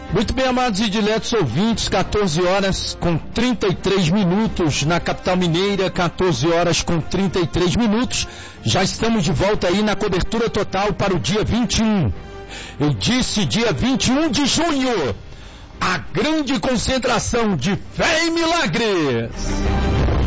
Muito bem, amados e diletos ouvintes, 14 horas com 33 minutos na capital mineira, 14 horas com 33 minutos. Já estamos de volta aí na cobertura total para o dia 21. Eu disse dia 21 de junho, a grande concentração de fé e milagres.